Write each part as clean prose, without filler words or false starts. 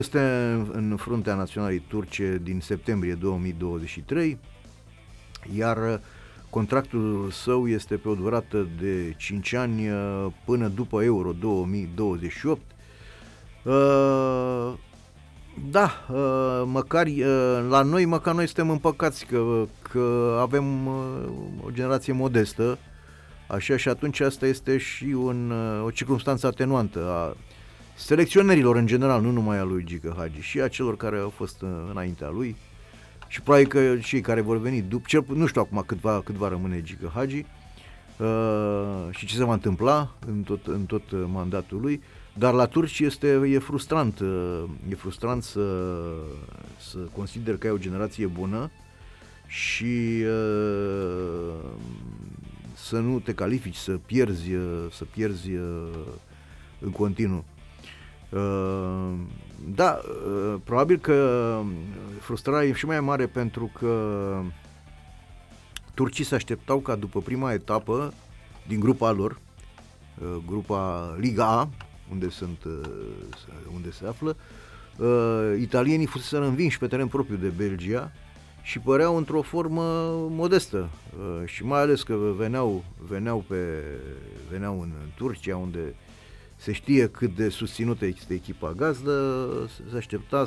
Este în fruntea naționalei turce din septembrie 2023, iar contractul său este pe o durată de 5 ani până după Euro 2028. Da, măcar la noi, măcar noi suntem împăcați că avem o generație modestă, așa, și atunci asta este și o circumstanță atenuantă a selecționerilor în general, nu numai a lui Gică Hagi, și a celor care au fost înaintea lui, și probabil că cei care vor veni după, nu știu acum cât va rămâne Gică Hagi și ce se va întâmpla în tot mandatul lui, dar la turci e frustrant să consider că ai o generație bună și să nu te califici, să pierzi în continuu. Da, probabil că frustrarea e și mai mare pentru că turcii se așteptau ca după prima etapă din grupa lor, grupa Liga A, unde se află, italienii fuseseră învinși pe teren propriu de Belgia și păreau într-o formă modestă, și mai ales că veneau în Turcia, unde se știe cât de susținută este echipa gazdă, se aștepta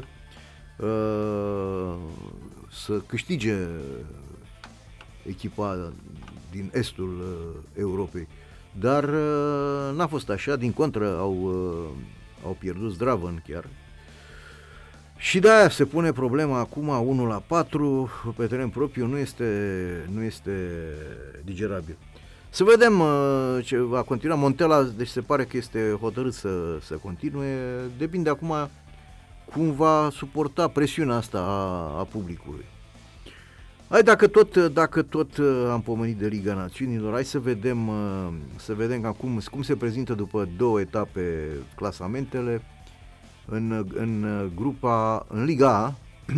să câștige echipa din estul Europei. Dar n-a fost așa, din contră au pierdut zdravăn chiar. Și de-aia se pune problema acum 1-4 pe teren propriu, nu este digerabil. Să vedem ce va continua. Montella, deci se pare că este hotărât să continue. Depinde acum cum va suporta presiunea asta a publicului. Hai, dacă tot am pomenit de Liga Națiunilor, hai să vedem acum cum se prezintă după 2 etape clasamentele în Liga A,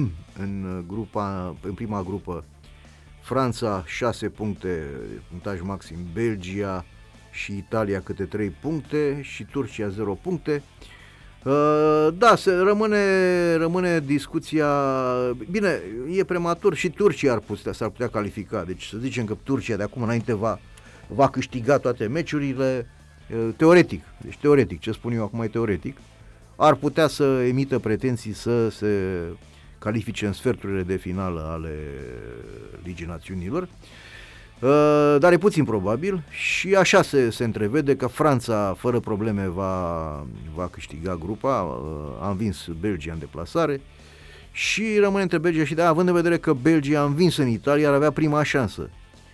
în prima grupă Franța 6 puncte, punctaj maxim, Belgia și Italia câte 3 puncte și Turcia 0 puncte. Da, rămâne discuția. Bine, e prematur, și Turcia s-ar putea califica. Deci să zicem că Turcia de acum înainte va câștiga toate meciurile, teoretic, ce spun eu acum e teoretic, ar putea să emită pretenții să se califice în sferturile de finală ale Ligii Națiunilor, dar e puțin probabil, și așa se întrevede că Franța fără probleme va câștiga grupa, a învins Belgia în deplasare și rămâne între Belgia și având în vedere că Belgia a învins în Italia, ar avea prima șansă.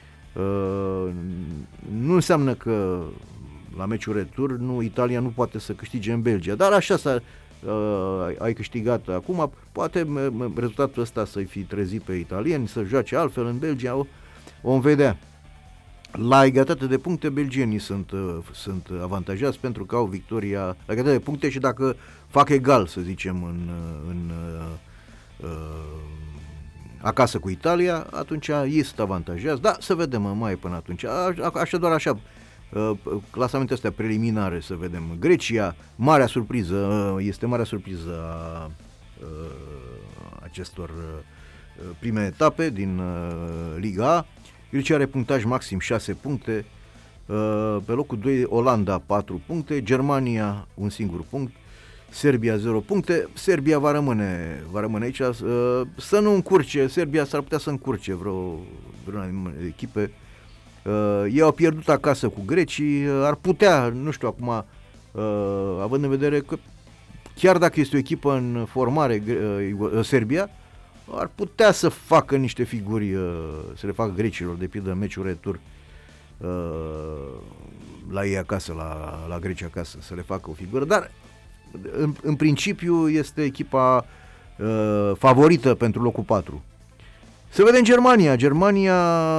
Nu înseamnă că la meciul retur Italia nu poate să câștige în Belgia, dar așa ai câștigat acum, poate rezultatul ăsta să-i fi trezit pe italieni, să joace altfel în Belgia, vom vedea. La egalitate de puncte, belgienii sunt avantajați pentru că au victoria la egalitate de puncte, și dacă fac egal, să zicem, acasă cu Italia, atunci ei sunt avantajați. Da, să vedem mai până atunci. Doar așa, clasamentele astea preliminare, să vedem. Grecia, este marea surpriză a acestor prime etape din Liga A. Grecia are punctaj maxim 6 puncte, pe locul 2 Olanda 4 puncte, Germania un singur punct, Serbia 0 puncte. Serbia va rămâne aici, să nu încurce, Serbia s-ar putea să încurce vreuna echipe. Ei au pierdut acasă cu grecii, ar putea, nu știu acum, având în vedere că chiar dacă este o echipă în formare, Serbia, ar putea să facă niște figuri, să le facă grecilor, de pildă meciul retur la ei acasă, la Grecia acasă, să le facă o figură, dar în principiu este echipa favorită pentru locul 4. Să vedem Germania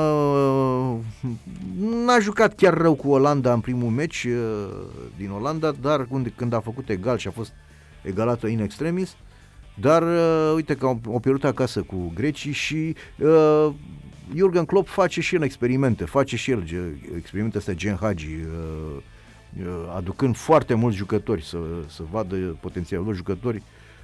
n-a jucat chiar rău cu Olanda în primul meci din Olanda, dar când a făcut egal și a fost egalată in extremis, dar uite că au pierdut acasă cu grecii și Jurgen Klopp face și el experimente astea gen Hagi, aducând foarte mulți jucători, să vadă potențialul lor jucători